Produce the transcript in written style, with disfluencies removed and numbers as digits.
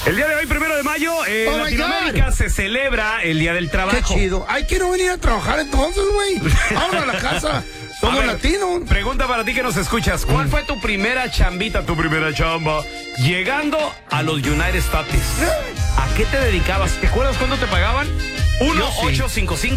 El día de hoy, 1 de mayo, en Latinoamérica se celebra el Día del Trabajo. Qué chido. Ay, quiero venir a trabajar entonces, güey. Vámonos a la casa. Somos latinos. Pregunta para ti que nos escuchas. ¿Cuál fue tu primera chambita, tu primera chamba? Llegando a los United States. ¿A qué te dedicabas? ¿Te acuerdas cuándo te pagaban? 1-855